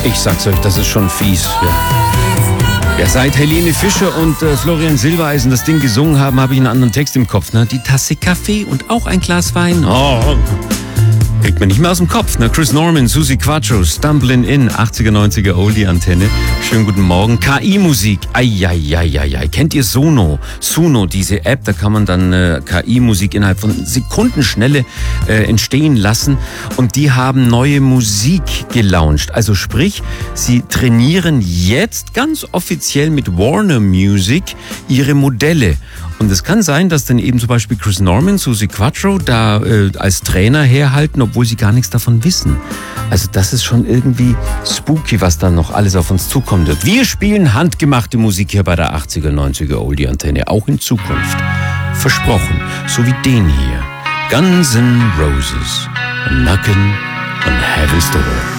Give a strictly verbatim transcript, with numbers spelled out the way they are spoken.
Ich sag's euch, das ist schon fies. Ja, ja seit Helene Fischer und äh, Florian Silbereisen das Ding gesungen haben, habe ich einen anderen Text im Kopf. Ne? Die Tasse Kaffee und auch ein Glas Wein. Oh, kriegt man nicht mehr aus dem Kopf. Ne? Chris Norman, Suzi Quatro, Stumblin' In, achtziger, neunziger Oldie-Antenne. Schönen guten Morgen. K I-Musik. Eieieiei. Kennt ihr Sono? Suno, diese App, da kann man dann äh, K I-Musik innerhalb von Sekundenschnelle äh, entstehen lassen. Und die haben neue Musik gelauncht. Also sprich, sie trainieren jetzt ganz offiziell mit Warner Music ihre Modelle. Und es kann sein, dass dann eben zum Beispiel Chris Norman, Suzi Quatro da äh, als Trainer herhalten, obwohl sie gar nichts davon wissen. Also das ist schon irgendwie spooky, was dann noch alles auf uns zukommen wird. Wir spielen handgemachte Musik hier bei der achtziger, neunziger Oldie-Antenne, auch in Zukunft. Versprochen, so wie den hier. Guns N' Roses, Knockin' on Heaven's Door.